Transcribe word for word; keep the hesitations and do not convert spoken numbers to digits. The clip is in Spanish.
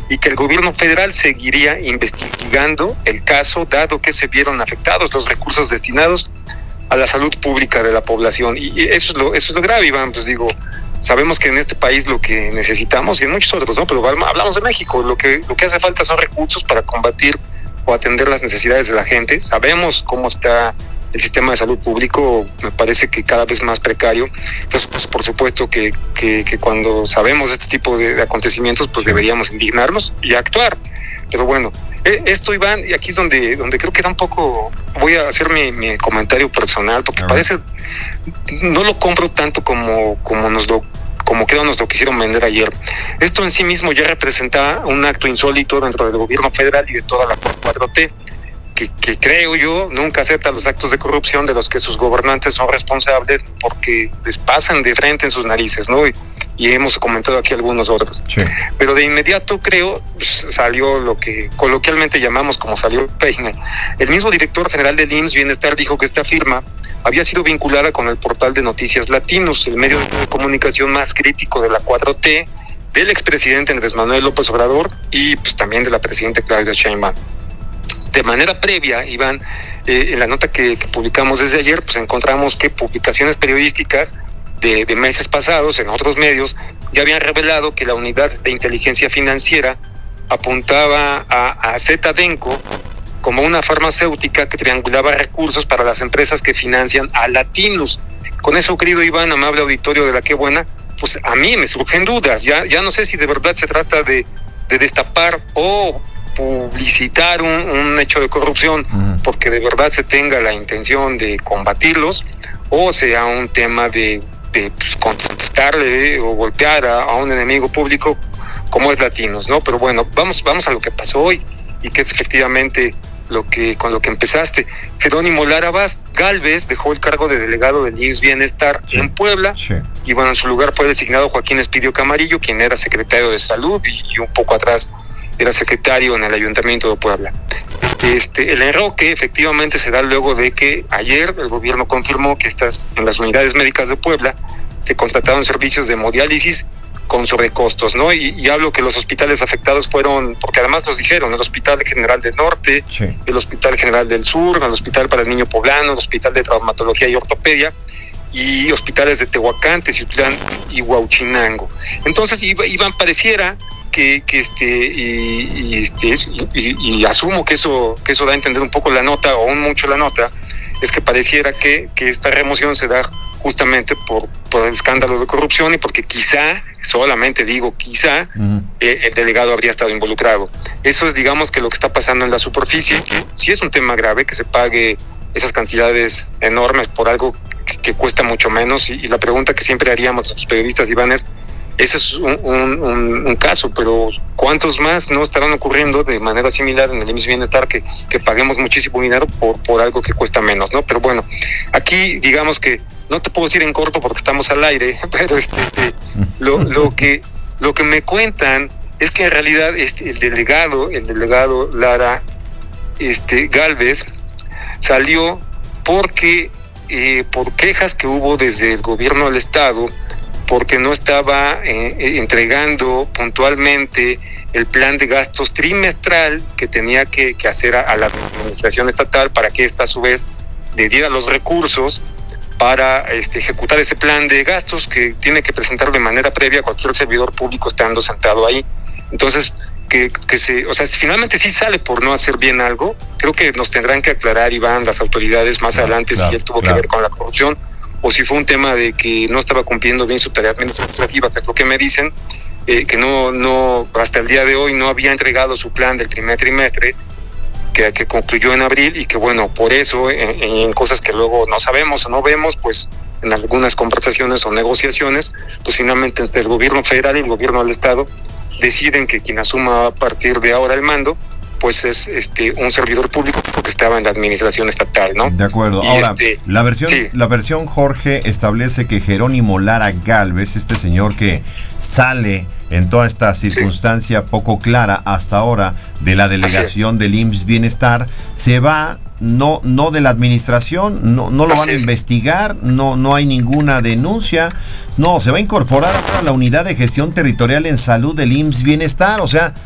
y que el gobierno federal seguiría investigando el caso, dado que se vieron afectados los recursos destinados a la salud pública de la población. Y eso es lo, eso es lo grave, Iván. Pues digo, sabemos que en este país lo que necesitamos, y en muchos otros, ¿no? Pero hablamos de México, lo que, lo que hace falta son recursos para combatir o atender las necesidades de la gente. Sabemos cómo está el sistema de salud público, me parece que cada vez más precario. Entonces, pues, por supuesto que, que, que cuando sabemos de este tipo de, de acontecimientos, pues deberíamos indignarnos y actuar. Pero bueno, esto, Iván, y aquí es donde, donde creo que da un poco, voy a hacer mi, mi comentario personal, porque parece, no lo compro tanto como, como nos lo como creo nos lo quisieron vender ayer. Esto en sí mismo ya representa un acto insólito dentro del gobierno federal y de toda la cuatro T, que, que creo yo nunca acepta los actos de corrupción de los que sus gobernantes son responsables, porque les pasan de frente en sus narices, ¿no? Y, y hemos comentado aquí algunos otros. Sí. Pero de inmediato creo pues, salió lo que coloquialmente llamamos como salió el peine. El mismo director general del I M S S Bienestar dijo que esta firma había sido vinculada con el portal de Noticias Latinos, el medio de comunicación más crítico de la cuatro T, del expresidente Andrés Manuel López Obrador y pues también de la presidenta Claudia Sheinbaum. De manera previa, Iván, eh, en la nota que, que publicamos desde ayer, pues encontramos que publicaciones periodísticas de, de meses pasados en otros medios ya habían revelado que la unidad de inteligencia financiera apuntaba a, a Zetadenco como una farmacéutica que triangulaba recursos para las empresas que financian a latinos. Con eso, querido Iván, amable auditorio de La Qué Buena, pues a mí me surgen dudas. Ya, ya no sé si de verdad se trata de, de destapar o publicitar un, un hecho de corrupción uh-huh. porque de verdad se tenga la intención de combatirlos, o sea un tema de, de pues, contestarle eh, o golpear a, a un enemigo público como es Latinos, ¿no? Pero bueno, vamos, vamos a lo que pasó hoy y que es efectivamente lo que con lo que empezaste. Jerónimo Lara Gálvez dejó el cargo de delegado del I M S S Bienestar sí. en Puebla sí. y bueno, en su lugar fue designado Joaquín Espidio Camarillo, quien era secretario de Salud y, y un poco atrás era secretario en el Ayuntamiento de Puebla. Este, el enroque efectivamente se da luego de que ayer el gobierno confirmó que estas, en las unidades médicas de Puebla se contrataron servicios de hemodiálisis con sobrecostos, ¿no? Y, y hablo que los hospitales afectados fueron, porque además los dijeron, el Hospital General del Norte, sí. el Hospital General del Sur, el Hospital para el Niño Poblano, el Hospital de Traumatología y Ortopedia, y hospitales de Tehuacán, Teciutlán y Huauchinango. Entonces, Iván, pareciera que, que este, y, y, este y, y asumo que eso, que eso da a entender un poco la nota, o aún mucho la nota, es que pareciera que, que esta remoción se da justamente por, por el escándalo de corrupción y porque quizá, solamente digo quizá, uh-huh. eh, el delegado habría estado involucrado. Eso es, digamos, que lo que está pasando en la superficie, que sí es un tema grave, que se pague esas cantidades enormes por algo que, que cuesta mucho menos, y, y la pregunta que siempre haríamos a los periodistas, Iván, es, ese es un, un, un, un caso, pero ¿cuántos más no estarán ocurriendo de manera similar en el I M S S Bienestar que, que paguemos muchísimo dinero por, por algo que cuesta menos, ¿no? Pero bueno, aquí digamos que no te puedo decir en corto porque estamos al aire, pero este, este lo, lo que lo que me cuentan es que en realidad este, el delegado, el delegado Lara este, Gálvez salió porque eh, por quejas que hubo desde el gobierno del estado, porque no estaba eh, entregando puntualmente el plan de gastos trimestral que tenía que, que hacer a, a la administración estatal para que ésta a su vez le diera los recursos para este, ejecutar ese plan de gastos que tiene que presentar de manera previa cualquier servidor público estando sentado ahí. Entonces, que, que se, o sea, si finalmente sí sale por no hacer bien algo, creo que nos tendrán que aclarar, Iván, las autoridades más claro, adelante claro, si él tuvo claro. que ver con la corrupción o si fue un tema de que no estaba cumpliendo bien su tarea administrativa, que es lo que me dicen, eh, que no, no, hasta el día de hoy no había entregado su plan del primer trimestre, que, que concluyó en abril, y que bueno, por eso en, en cosas que luego no sabemos o no vemos, pues en algunas conversaciones o negociaciones, pues finalmente entre el gobierno federal y el gobierno del estado deciden que quien asuma a partir de ahora el mando pues es este un servidor público que estaba en la administración estatal, ¿no? De acuerdo. Y Ahora, este, la versión sí. la versión Jorge establece que Jerónimo Lara Gálvez, este señor que sale en toda esta circunstancia sí. poco clara hasta ahora de la delegación del I M S S Bienestar, se va no no de la administración, no no lo Así van a es. investigar, no no hay ninguna denuncia, no, se va a incorporar a la unidad de gestión territorial en salud del I M S S Bienestar, o sea,